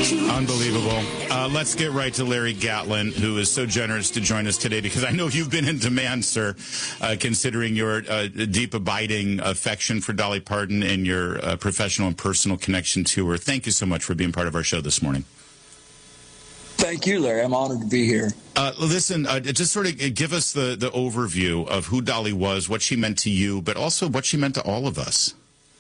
Unbelievable. Let's get right to Larry Gatlin, who is so generous to join us today, because I know you've been in demand, sir, considering your deep, abiding affection for Dolly Parton and your professional and personal connection to her. Thank you so much for being part of our show this morning. Thank you, Larry. I'm honored to be here. Listen, just sort of give us the overview of who Dolly was, what she meant to you, but also what she meant to all of us.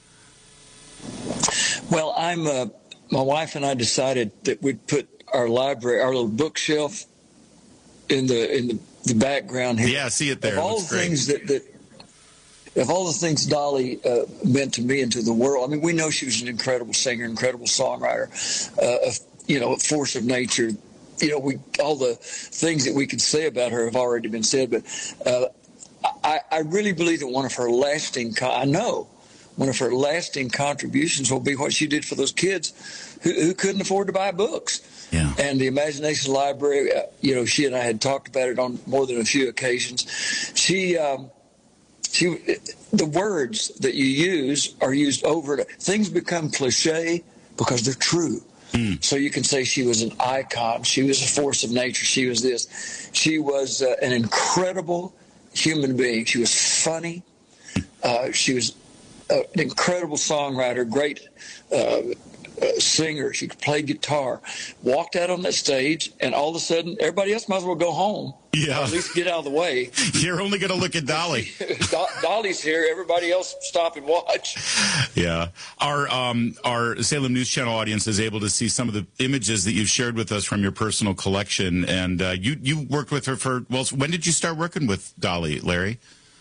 Well, my wife and I decided that we'd put our library, our little bookshelf, in the background here. Yeah, I see it there. Of all the things of all the things Dolly meant to me and to the world. I mean, we know she was an incredible singer, incredible songwriter, a force of nature. All the things that we could say about her have already been said, but I really believe that one of her lasting contributions will be what she did for those kids who couldn't afford to buy books. Yeah. And the Imagination Library, she and I had talked about it on more than a few occasions. The words that you use are used over. Things become cliche because they're true. So you can say she was an icon. She was a force of nature. She was this. She was an incredible human being. She was funny. She was an incredible songwriter, great singer. She could play guitar. Walked out on that stage, and all of a sudden, everybody else might as well go home. Yeah. Or at least get out of the way. You're only going to look at Dolly. Dolly's here. Everybody else stop and watch. Yeah. Our Salem News Channel audience is able to see some of the images that you've shared with us from your personal collection. And you worked with her when did you start working with Dolly, Larry?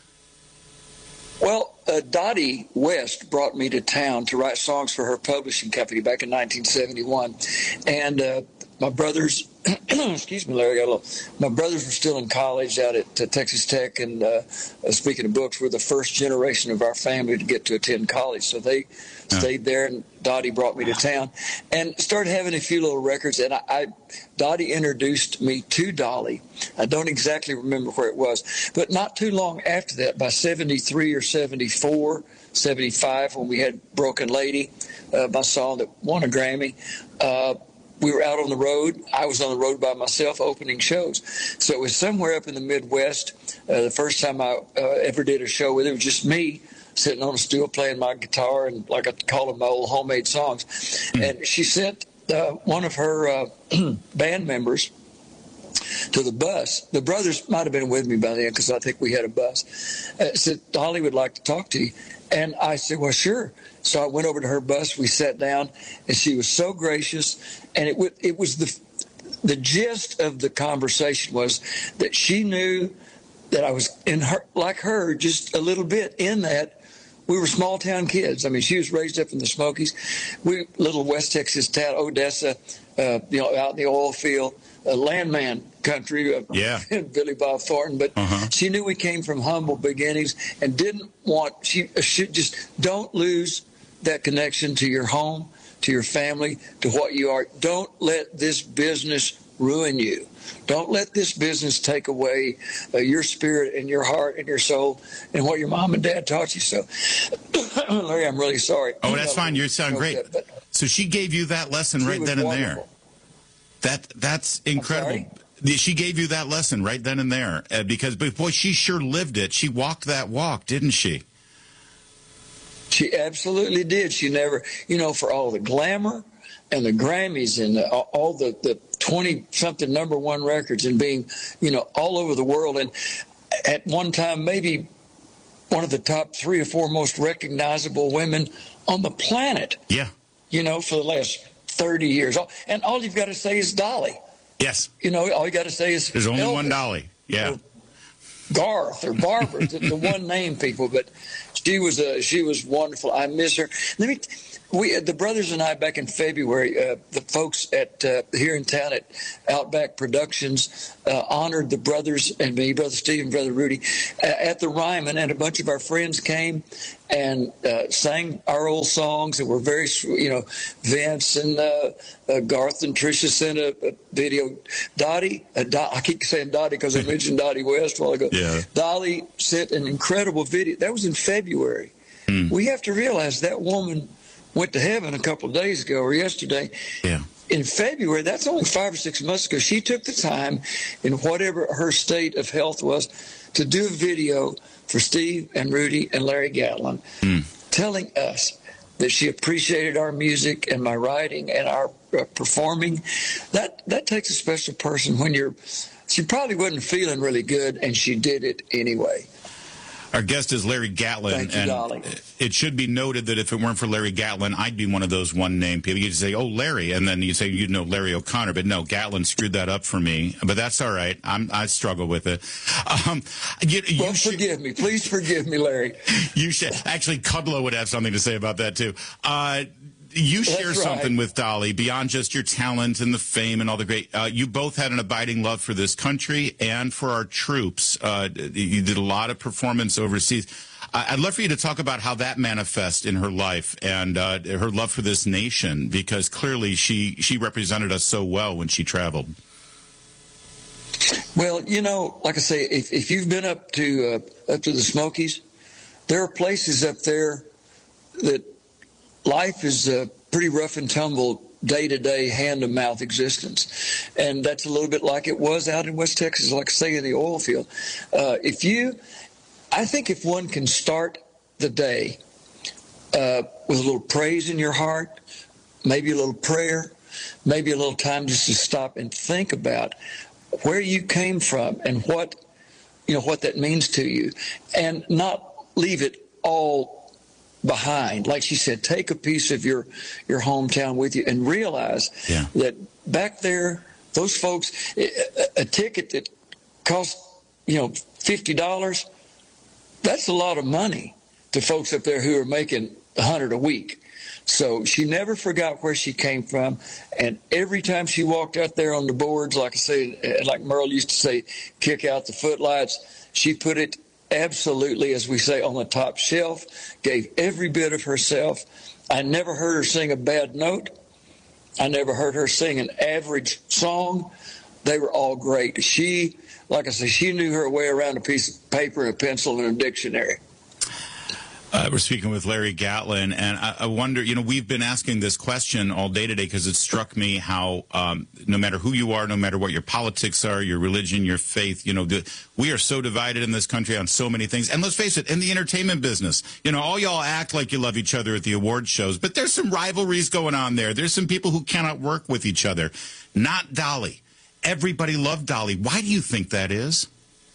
Well, Dottie West brought me to town to write songs for her publishing company back in 1971. And my brothers, excuse me, Larry, my brothers were still in college out at Texas Tech. And speaking of books, we're the first generation of our family to get to attend college. So they stayed there, and Dottie brought me to town and started having a few little records. And Dottie introduced me to Dolly. I don't exactly remember where it was, but not too long after that, by 73 or 74, 75, when we had Broken Lady, my song that won a Grammy, we were out on the road. I was on the road by myself opening shows. So it was somewhere up in the Midwest. The first time I ever did a show with her, it was just me sitting on a stool playing my guitar and, like I call them, my old homemade songs. And she sent one of her band members to the bus. The brothers might have been with me by then because I think we had a bus. Said, Dolly would like to talk to you. And I said, well, sure. So I went over to her bus. We sat down, and she was so gracious. And it was the gist of the conversation was that she knew that I was in her, like her, just a little bit in that. We were small town kids. I mean, she was raised up in the Smokies. We little West Texas town, Odessa, out in the oil field, landman country. Billy Bob Thornton. But she knew we came from humble beginnings and didn't want. She should just don't lose that connection to your home, to your family, to what you are. Don't let this business ruin you. Don't let this business take away your spirit and your heart and your soul and what your mom and dad taught you. So, Larry, I'm really sorry. Oh, that's fine. You sound great. So she gave you that lesson right then and there. That's incredible. She gave you that lesson right then and there because, boy, she sure lived it. She walked that walk, didn't she? She absolutely did. She never, for all the glamour and the Grammys and all the 20-something number one records and being, all over the world. And at one time, maybe one of the top 3 or 4 most recognizable women on the planet. Yeah. For the last 30 years. And all you've got to say is Dolly. Yes. All you got to say is there's only Elvis, one Dolly. Yeah. Or Garth or Barbara, the one name people. But she was wonderful. I miss her. The brothers and I back in February, the folks at here in town at Outback Productions honored the brothers and me, Brother Steve and Brother Rudy, at the Ryman, and a bunch of our friends came and sang our old songs that were very, Vince and Garth and Tricia sent a video. Dottie, I keep saying Dottie because I mentioned Dottie West a while ago. Yeah. Dolly sent an incredible video. That was in February. We have to realize that woman went to heaven a couple of days ago or yesterday. Yeah. in February, that's only 5 or 6 months ago, she took the time, in whatever her state of health was, to do a video for Steve and Rudy and Larry Gatlin, telling us that she appreciated our music and my writing and our performing. That takes a special person when she probably wasn't feeling really good, and she did it anyway. Our guest is Larry Gatlin. Thank you, and Dolly. It should be noted that if it weren't for Larry Gatlin, I'd be one of those one-name people. You'd say, oh, Larry, and then you'd say, you know, Larry O'Connor. But no, Gatlin screwed that up for me. But that's all right. I struggle with it. Forgive me. Please forgive me, Larry. You should. Actually, Kudlow would have something to say about that, too. You share something with Dolly beyond just your talent and the fame and all the great. You both had an abiding love for this country and for our troops. You did a lot of performance overseas. I'd love for you to talk about how that manifests in her life and her love for this nation, because clearly she represented us so well when she traveled. Well, you know, like I say, if you've been up to the Smokies, there are places up there that life is a pretty rough and tumble, day-to-day, hand-to-mouth existence. And that's a little bit like it was out in West Texas, like I say, in the oil field. I think if one can start the day with a little praise in your heart, maybe a little prayer, maybe a little time just to stop and think about where you came from and what that means to you, and not leave it all behind. Like she said, take a piece of your hometown with you and realize that back there, those folks, a ticket that cost, $50, that's a lot of money to folks up there who are making $100 a week. So she never forgot where she came from, and every time she walked out there on the boards, like I say, like Merle used to say, kick out the footlights, she put it absolutely, as we say, on the top shelf, gave every bit of herself. I never heard her sing a bad note. I never heard her sing an average song. They were all great. She, like I say, she knew her way around a piece of paper and a pencil and a dictionary. We're speaking with Larry Gatlin, and I wonder, we've been asking this question all day today because it struck me how no matter who you are, no matter what your politics are, your religion, your faith, we are so divided in this country on so many things. And let's face it, in the entertainment business, all y'all act like you love each other at the award shows, but there's some rivalries going on there. There's some people who cannot work with each other. Not Dolly. Everybody loved Dolly. Why do you think that is?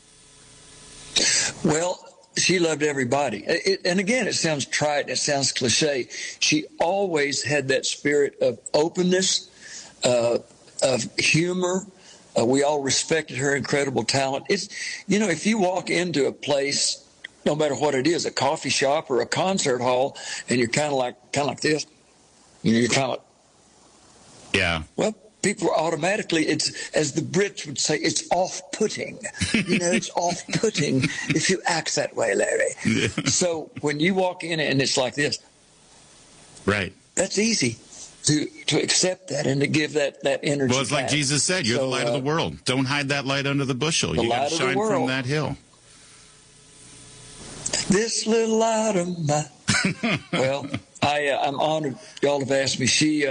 Well, she loved everybody. And again, it sounds trite, it sounds cliche. She always had that spirit of openness, of humor. We all respected her incredible talent. It's, if you walk into a place, no matter what it is, a coffee shop or a concert hall, and you're kind of like this, you're kind of like, yeah. Well, people are automatically, it's, as the Brits would say, it's off-putting. It's off-putting if you act that way, Larry. Yeah. So when you walk in and it's like this, right? That's easy to accept that and to give that energy. Well, it's like Jesus said, you're the light of the world. Don't hide that light under the bushel. You got to shine from that hill. This little light of mine. Well, I'm honored y'all have asked me.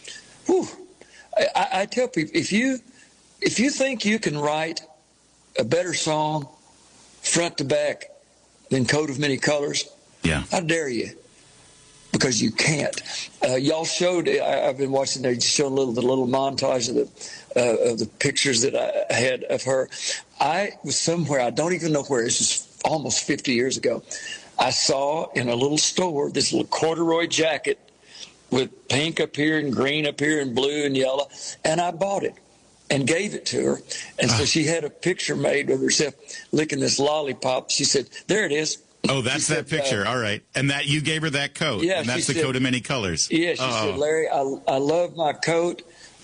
I tell people, if you think you can write a better song front to back than Coat of Many Colors, I dare you, because you can't. Y'all showed, I've been watching there, showing the little montage of the pictures that I had of her. I was somewhere, I don't even know where, it's just almost 50 years ago. I saw in a little store this little corduroy jacket with pink up here and green up here and blue and yellow, and I bought it and gave it to her. And so she had a picture made of herself licking this lollipop. She said, there it is. Oh, that's that picture. All right. And that you gave her that coat. Yeah, and that's the coat of many colors. Yeah, she said, Larry, I love my coat.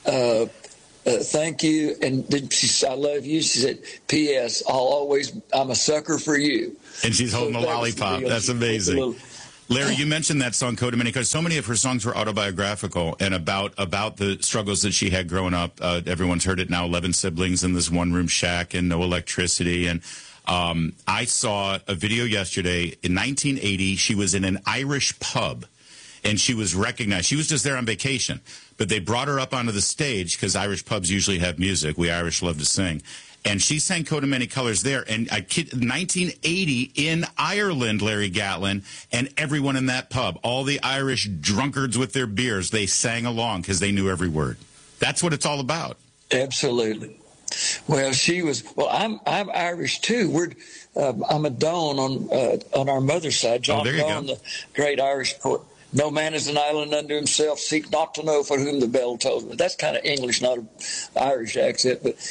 Thank you. And then she said, I love you. She said, P.S. I'm a sucker for you. And she's holding a lollipop. That's amazing. Larry, you mentioned that song, Coat of Many Colors. So many of her songs were autobiographical and about the struggles that she had growing up. Everyone's heard it now, 11 siblings in this one-room shack and no electricity. And I saw a video yesterday. In 1980, she was in an Irish pub, and she was recognized. She was just there on vacation, but they brought her up onto the stage because Irish pubs usually have music. We Irish love to sing. And she sang Coat of Many Colors there. And 1980 in Ireland, Larry Gatlin, and everyone in that pub, all the Irish drunkards with their beers, they sang along because they knew every word. That's what it's all about. Absolutely. Well, she was. Well, I'm Irish too. I'm a Don on our mother's side. John Donne, the great Irish poet. No man is an island unto himself. Seek not to know for whom the bell tolls. But that's kind of English, not an Irish accent. But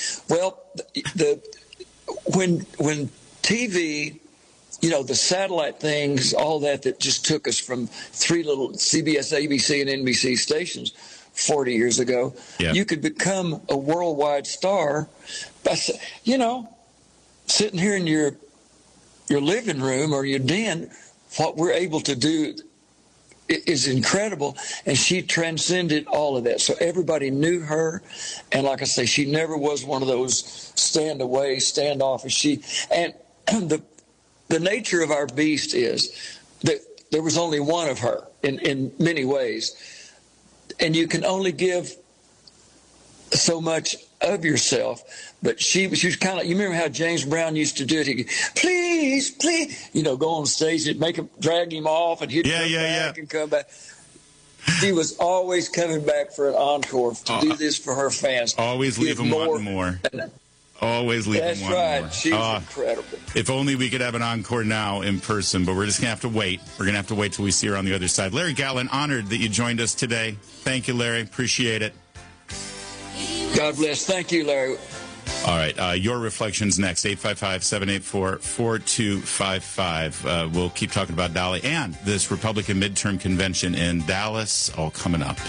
when TV, the satellite things, all that just took us from three little CBS, ABC, and NBC stations 40 years ago, you could become a worldwide star by, sitting here in your living room or your den. What we're able to do is incredible, and she transcended all of that. So everybody knew her, and like I say, she never was one of those standoffish. And the nature of our beast is that there was only one of her in many ways, and you can only give so much of yourself. But she was kind of, you remember how James Brown used to do it? He'd, please, go on stage and make him drag him off, and he'd come back and come back. She was always coming back for an encore to do this for her fans. Always leave them wanting more. Always leave them wanting more. That's right. She's incredible. If only we could have an encore now in person, but we're just going to have to wait. We're going to have to wait till we see her on the other side. Larry Gatlin, honored that you joined us today. Thank you, Larry. Appreciate it. God bless. Thank you, Larry. All right. Your reflections next. 855-784-4255. We'll keep talking about Dolly and this Republican midterm convention in Dallas, all coming up.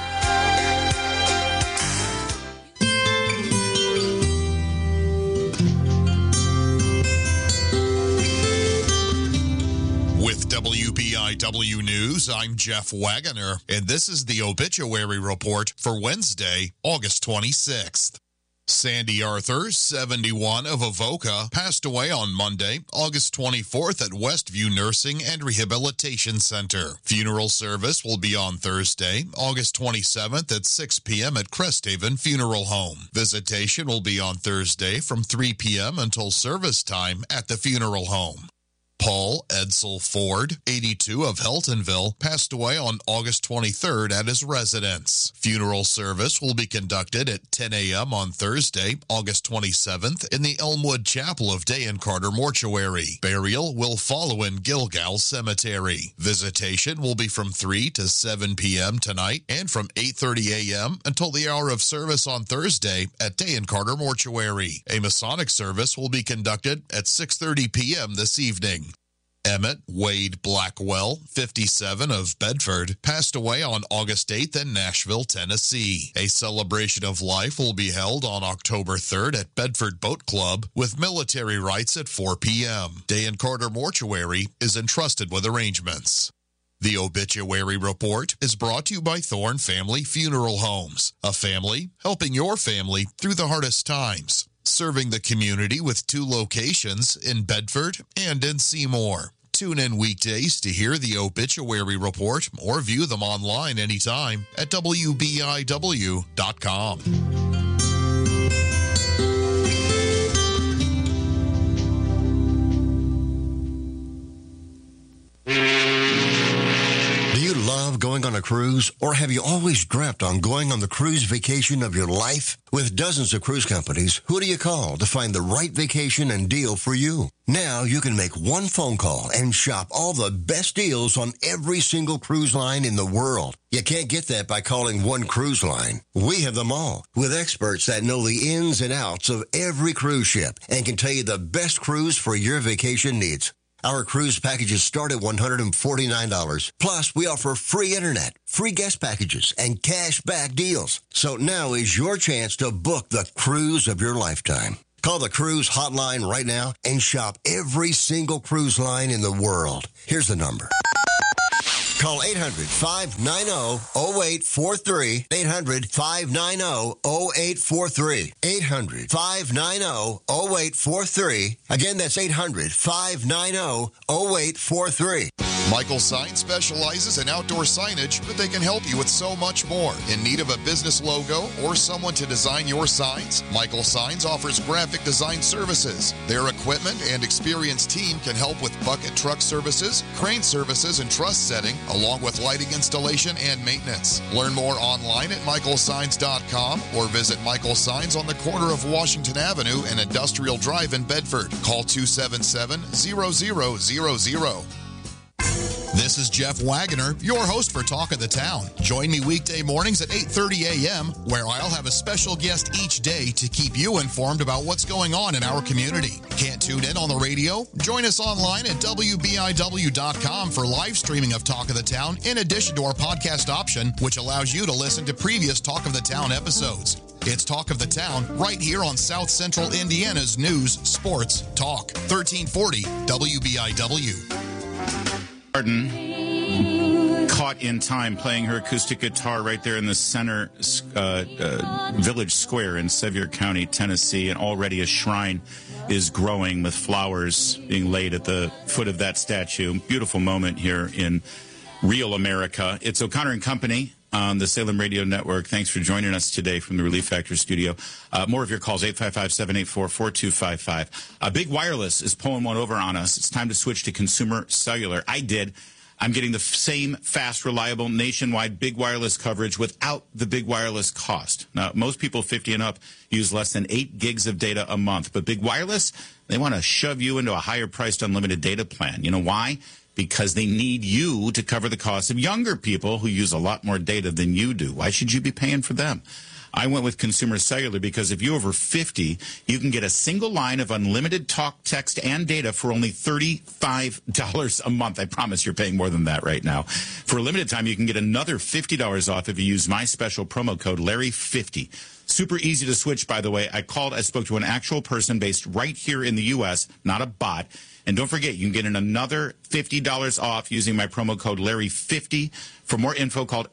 With WBIW News, I'm Jeff Wagoner, and this is the Obituary Report for Wednesday, August 26th. Sandy Arthur, 71, of Avoca, passed away on Monday, August 24th at Westview Nursing and Rehabilitation Center. Funeral service will be on Thursday, August 27th at 6 p.m. at Cresthaven Funeral Home. Visitation will be on Thursday from 3 p.m. until service time at the funeral home. Paul Edsel Ford, 82, of Heltonville, passed away on August 23rd at his residence. Funeral service will be conducted at 10 a.m. on Thursday, August 27th, in the Elmwood Chapel of Day and Carter Mortuary. Burial will follow in Gilgal Cemetery. Visitation will be from 3 to 7 p.m. tonight and from 8:30 a.m. until the hour of service on Thursday at Day and Carter Mortuary. A Masonic service will be conducted at 6:30 p.m. this evening. Emmett Wade Blackwell, 57, of Bedford, passed away on August 8th in Nashville, Tennessee. A celebration of life will be held on October 3rd at Bedford Boat Club with military rites at 4 p.m. Day and Carter Mortuary is entrusted with arrangements. The Obituary Report is brought to you by Thorne Family Funeral Homes, a family helping your family through the hardest times. Serving the community with 2 locations in Bedford and in Seymour. Tune in weekdays to hear the Obituary Report or view them online anytime at WBIW.com. Do you love going on a cruise, or have you always dreamt on going on the cruise vacation of your life? With dozens of cruise companies, who do you call to find the right vacation and deal for you? Now you can make one phone call and shop all the best deals on every single cruise line in the world. You can't get that by calling one cruise line. We have them all, with experts that know the ins and outs of every cruise ship and can tell you the best cruise for your vacation needs. Our cruise packages start at $149. Plus, we offer free internet, free guest packages, and cash back deals. So now is your chance to book the cruise of your lifetime. Call the cruise hotline right now and shop every single cruise line in the world. Here's the number. Call 800-590-0843. 800-590-0843. 800-590-0843. Again, that's 800-590-0843. Michael Signs specializes in outdoor signage, but they can help you with so much more. In need of a business logo or someone to design your signs? Michael Signs offers graphic design services. Their equipment and experienced team can help with bucket truck services, crane services, and truss setting, along with lighting installation and maintenance. Learn more online at michaelsigns.com or visit Michael Signs on the corner of Washington Avenue and Industrial Drive in Bedford. Call 277-0000. This is Jeff Wagoner, your host for Talk of the Town. Join me weekday mornings at 8:30 a.m., where I'll have a special guest each day to keep you informed about what's going on in our community. Can't tune in on the radio? Join us online at WBIW.com for live streaming of Talk of the Town, in addition to our podcast option, which allows you to listen to previous Talk of the Town episodes. It's Talk of the Town right here on South Central Indiana's News, Sports, Talk. 1340 WBIW. Parton caught in time playing her acoustic guitar right there in the center village square in Sevier County, Tennessee, and already a shrine is growing with flowers being laid at the foot of that statue. Beautiful moment here in real America. It's O'Connor and Company on the Salem Radio Network. Thanks for joining us today from the Relief Factor studio. More of your calls, 855-784-4255. Big Wireless is pulling one over on us. It's time to switch to consumer cellular. I'm getting the same fast, reliable, nationwide Big Wireless coverage without the Big Wireless cost. Now, most people 50 and up use less than 8 gigs of data a month. But Big Wireless, they want to shove you into a higher-priced unlimited data plan. You know why? Because they need you to cover the cost of younger people who use a lot more data than you do. Why should you be paying for them? I went with Consumer Cellular because if you're over 50, you can get a single line of unlimited talk, text, and data for only $35 a month. I promise you're paying more than that right now. For a limited time, you can get another $50 off if you use my special promo code Larry50. Super easy to switch, by the way. I spoke to an actual person based right here in the U.S., not a bot. And don't forget, you can get another $50 off using my promo code Larry50. For more info, call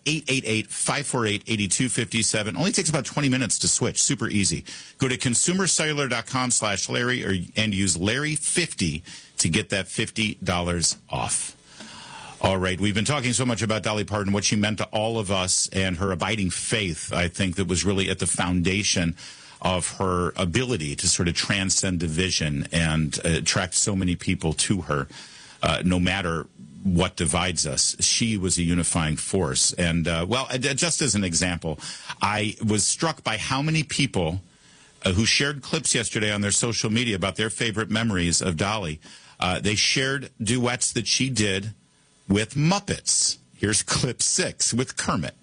888-548-8257. Only takes about 20 minutes to switch. Super easy. Go to consumercellular.com/Larry and use Larry50 to get that $50 off. All right. We've been talking so much about Dolly Parton, what she meant to all of us, and her abiding faith, I think, that was really at the foundation of her ability to sort of transcend division and attract so many people to her, no matter what divides us. She was a unifying force. And, just as an example, I was struck by how many people who shared clips yesterday on their social media about their favorite memories of Dolly. They shared duets that she did with Muppets. Here's clip 6 with Kermit.